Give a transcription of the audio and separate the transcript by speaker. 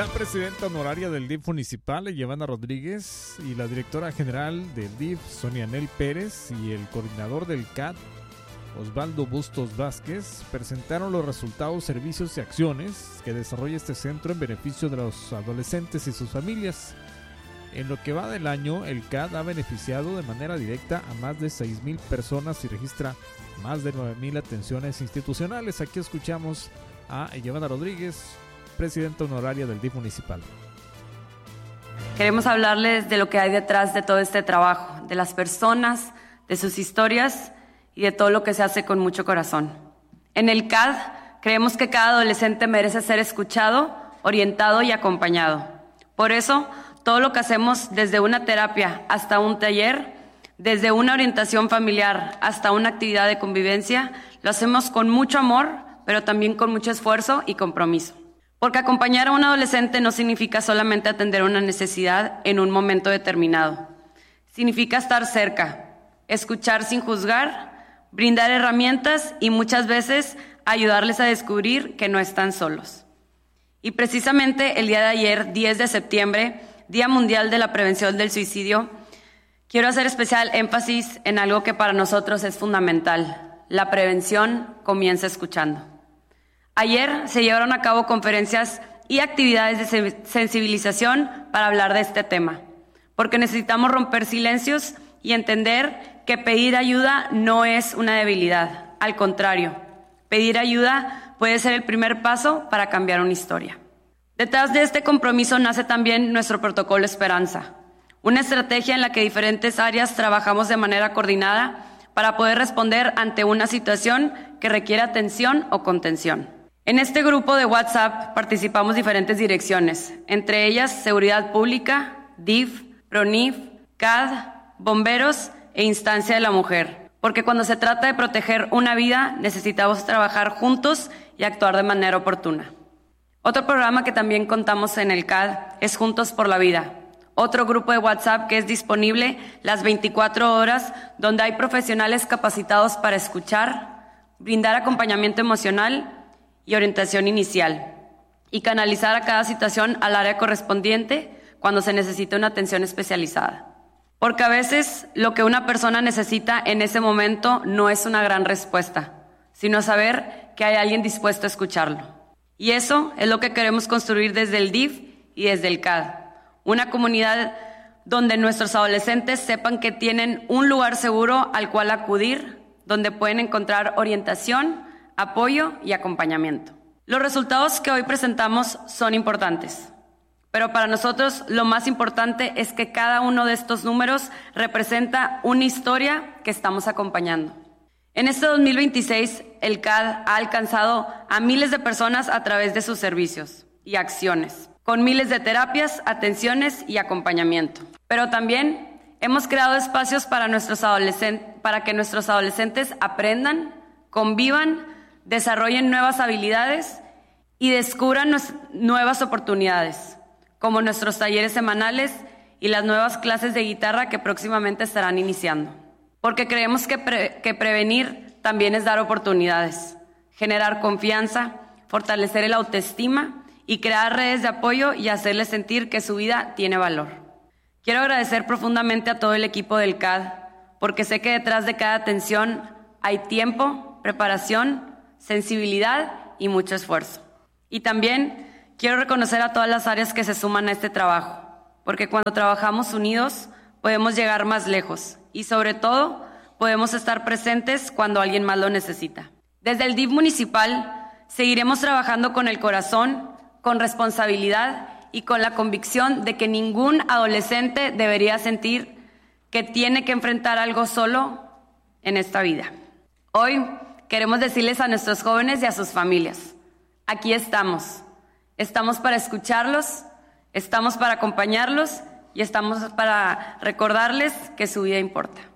Speaker 1: La presidenta honoraria del DIF municipal, Giovanna Rodríguez, y la directora general del DIF, Sonia Nel Pérez, y el coordinador del CAD, Osvaldo Bustos Vázquez, presentaron los resultados, servicios y acciones que desarrolla este centro en beneficio de los adolescentes y sus familias. En lo que va del año, el CAD ha beneficiado de manera directa a más de 6,000 personas y registra más de 9,000 atenciones institucionales. Aquí escuchamos a Giovanna Rodríguez, presidenta honoraria del DIF municipal.
Speaker 2: Queremos hablarles de lo que hay detrás de todo este trabajo, de las personas, de sus historias y de todo lo que se hace con mucho corazón. En el CAD creemos que cada adolescente merece ser escuchado, orientado y acompañado. Por eso, todo lo que hacemos, desde una terapia hasta un taller, desde una orientación familiar hasta una actividad de convivencia, lo hacemos con mucho amor, pero también con mucho esfuerzo y compromiso. Porque acompañar a un adolescente no significa solamente atender una necesidad en un momento determinado. Significa estar cerca, escuchar sin juzgar, brindar herramientas y muchas veces ayudarles a descubrir que no están solos. Y precisamente el día de ayer, 10 de septiembre, Día Mundial de la Prevención del Suicidio, quiero hacer especial énfasis en algo que para nosotros es fundamental. La prevención comienza escuchando. Ayer se llevaron a cabo conferencias y actividades de sensibilización para hablar de este tema, porque necesitamos romper silencios y entender que pedir ayuda no es una debilidad. Al contrario, pedir ayuda puede ser el primer paso para cambiar una historia. Detrás de este compromiso nace también nuestro protocolo Esperanza, una estrategia en la que diferentes áreas trabajamos de manera coordinada para poder responder ante una situación que requiere atención o contención. En este grupo de WhatsApp participamos diferentes direcciones, entre ellas Seguridad Pública, DIF, PRONIF, CAD, Bomberos e Instancia de la Mujer, porque cuando se trata de proteger una vida necesitamos trabajar juntos y actuar de manera oportuna. Otro programa que también contamos en el CAD es Juntos por la Vida, otro grupo de WhatsApp que es disponible las 24 horas, donde hay profesionales capacitados para escuchar, brindar acompañamiento emocional y orientación inicial, y canalizar a cada situación al área correspondiente cuando se necesita una atención especializada. Porque a veces lo que una persona necesita en ese momento no es una gran respuesta, sino saber que hay alguien dispuesto a escucharlo. Y eso es lo que queremos construir desde el DIF y desde el CAD, una comunidad donde nuestros adolescentes sepan que tienen un lugar seguro al cual acudir, donde pueden encontrar orientación, apoyo y acompañamiento. Los resultados que hoy presentamos son importantes, pero para nosotros lo más importante es que cada uno de estos números representa una historia que estamos acompañando. En este 2026, el CAD ha alcanzado a miles de personas a través de sus servicios y acciones, con miles de terapias, atenciones y acompañamiento. Pero también hemos creado espacios para que nuestros adolescentes aprendan, convivan, desarrollen nuevas habilidades y descubran nuevas oportunidades, como nuestros talleres semanales y las nuevas clases de guitarra que próximamente estarán iniciando. Porque creemos que prevenir también es dar oportunidades, generar confianza, fortalecer el autoestima y crear redes de apoyo y hacerles sentir que su vida tiene valor. Quiero agradecer profundamente a todo el equipo del CAD, porque sé que detrás de cada atención hay tiempo, preparación, sensibilidad y mucho esfuerzo. Y también quiero reconocer a todas las áreas que se suman a este trabajo, porque cuando trabajamos unidos podemos llegar más lejos y sobre todo podemos estar presentes cuando alguien más lo necesita. Desde el DIF municipal seguiremos trabajando con el corazón, con responsabilidad y con la convicción de que ningún adolescente debería sentir que tiene que enfrentar algo solo en esta vida. Hoy queremos decirles a nuestros jóvenes y a sus familias, aquí estamos para escucharlos, estamos para acompañarlos y estamos para recordarles que su vida importa.